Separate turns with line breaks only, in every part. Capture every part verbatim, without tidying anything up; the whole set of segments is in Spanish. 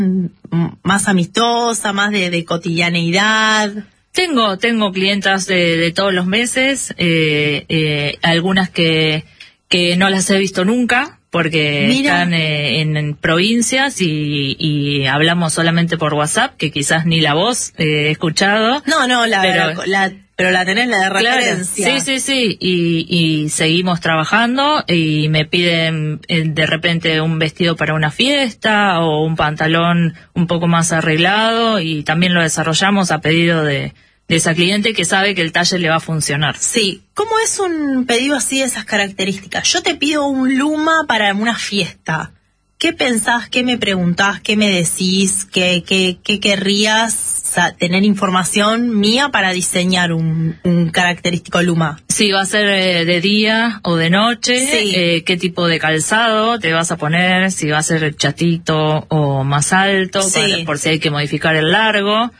más amistosa, más de, de cotidianeidad?
Tengo, tengo clientas de, de todos los meses, eh, eh, algunas que, que no las he visto nunca, porque Mira. están eh, en, en provincias y, y hablamos solamente por WhatsApp, que quizás ni la voz eh, he escuchado.
No, no, la,
pero,
la, la pero la tenés la de referencia.
Claro, sí, sí, sí, y, y seguimos trabajando y me piden eh, de repente un vestido para una fiesta o un pantalón un poco más arreglado, y también lo desarrollamos a pedido de, de esa cliente que sabe que el talle le va a funcionar.
Sí, ¿cómo es un pedido así de esas características? Yo te pido un luma para una fiesta. ¿Qué pensás, qué me preguntás, qué me decís, qué, qué, qué querrías tener información mía para diseñar un, un característico luma?
Sí, va a ser eh, de día o de noche, sí. eh, qué tipo de calzado te vas a poner, si va a ser chatito o más alto,
sí.
para, por si hay que modificar el largo,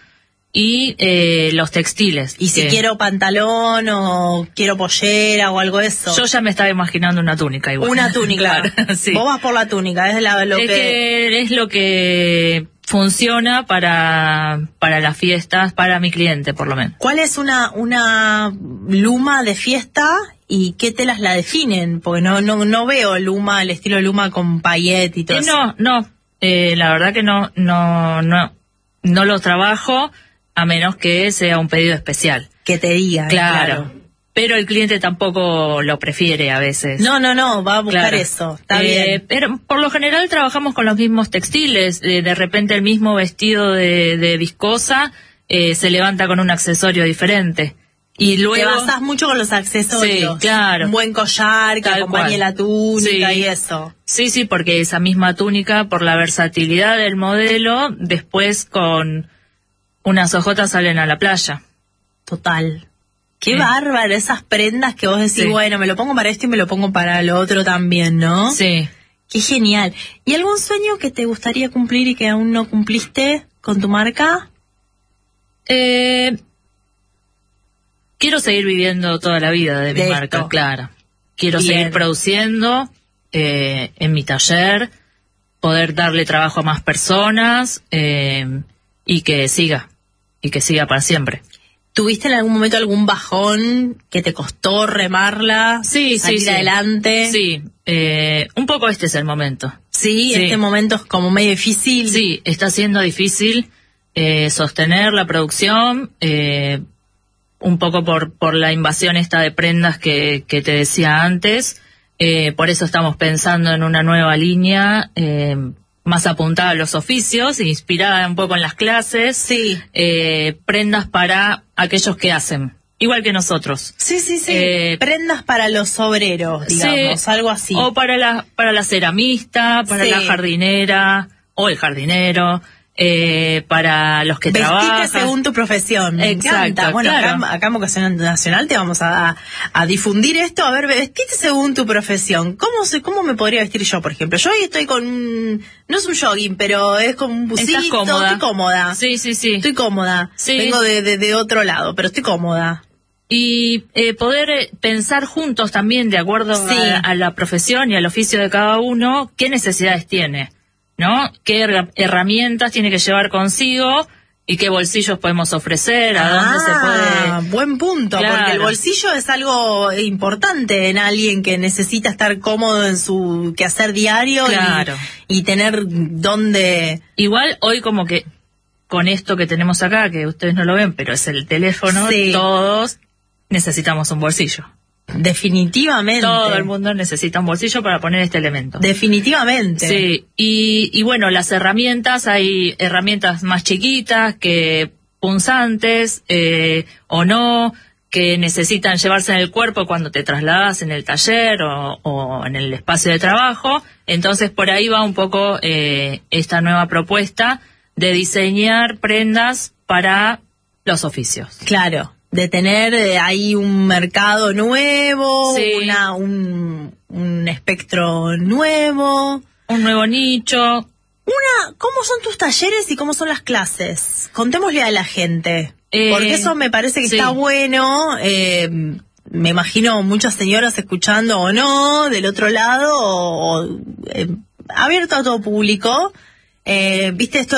y eh, los textiles.
Y si
que...
quiero pantalón o quiero pollera o algo de eso.
Yo ya me estaba imaginando una túnica igual.
Una túnica,
claro, sí.
Vos vas por la túnica, es, la, lo
es
que...
que es lo que funciona para para las fiestas, para mi cliente por lo menos.
¿Cuál es una una luma de fiesta y qué telas la definen? Porque no no no veo luma, el estilo luma con paillet y todo
eh,
eso.
No, no, eh, la verdad que no no no no lo trabajo a menos que sea un pedido especial.
Que te diga,
claro.
claro.
Pero el cliente tampoco lo prefiere a veces.
No, no, no, va a buscar
claro.
eso, está
eh,
bien.
Pero por lo general trabajamos con los mismos textiles. Eh, de repente el mismo vestido de, de viscosa eh, se levanta con un accesorio diferente. Y luego...
Te basás mucho con los accesorios.
Sí, claro.
Un buen collar que
Tal
acompañe
cual.
la túnica
Sí.
y eso.
Sí, sí, porque esa misma túnica, por la versatilidad del modelo, después con unas hojotas salen a la playa.
Total. Qué
Sí.
bárbaro, esas prendas que vos decís,
Sí.
bueno, me lo pongo para esto y me lo pongo para lo otro también, ¿no?
Sí.
Qué genial. ¿Y algún sueño que te gustaría cumplir y que aún no cumpliste con tu marca?
Eh, quiero seguir viviendo toda la vida de mi
De
marca,
esto.
claro. Quiero
Bien.
seguir produciendo eh, en mi taller, poder darle trabajo a más personas eh, y que siga, y que siga para siempre.
¿Tuviste en algún momento algún bajón que te costó remarla?
Sí,
salir
sí, sí.
adelante.
Sí, eh, un poco este es el momento.
Sí,
Sí.
este momento es como medio difícil.
Sí, está siendo difícil eh, sostener la producción, eh, un poco por por la invasión esta de prendas que, que te decía antes. Eh, por eso estamos pensando en una nueva línea eh, más apuntada a los oficios, inspirada un poco en las clases.
Sí.
Eh, prendas para aquellos que hacen, igual que nosotros.
Sí, sí, sí.
Eh,
Prendas para los obreros, digamos,
sí,
algo así.
O para la para la ceramista, para
Sí.
la jardinera o el jardinero, eh, para los que
Vestite
trabajan.
según tu profesión. Me
Exacto,
encanta. Bueno,
claro.
acá, acá en Vocación Nacional te vamos a, a, a difundir esto. A ver, vestite según tu profesión. ¿Cómo se, cómo me podría vestir yo, por ejemplo? Yo hoy estoy con un, no es un jogging, pero es como un busito.
Estás cómoda.
Estoy cómoda.
Sí, sí, sí.
Estoy cómoda.
Sí.
Vengo de, de, de otro lado, pero estoy cómoda.
Y eh, poder eh, pensar juntos también, de acuerdo
Sí.
a, a la profesión y al oficio de cada uno, qué necesidades tiene, ¿no? Qué her- herramientas tiene que llevar consigo y qué bolsillos podemos ofrecer, a dónde se
Ah,
puede...
buen punto,
Claro.
porque el bolsillo es algo importante en alguien que necesita estar cómodo en su quehacer diario.
Claro.
y, y tener dónde...
Igual hoy como que con esto que tenemos acá, que ustedes no lo ven, pero es el teléfono,
Sí.
todos necesitamos un bolsillo.
Definitivamente.
Todo el mundo necesita un bolsillo para poner este elemento.
Definitivamente.
Sí, y, y bueno, las herramientas, hay herramientas más chiquitas que punzantes eh, o no, que necesitan llevarse en el cuerpo cuando te trasladas en el taller o, o en el espacio de trabajo. Entonces por ahí va un poco eh, esta nueva propuesta de diseñar prendas para los oficios.
Claro, de tener eh, ahí un mercado nuevo,
Sí.
una, un, un espectro nuevo.
Un nuevo nicho.
Una, ¿cómo son tus talleres y cómo son las clases? Contémosle a la gente,
Eh,
porque eso me parece que
sí.
está bueno. Eh, me imagino muchas señoras escuchando o no, del otro lado, o, o, eh, abierto a todo público. Eh, ¿Viste esto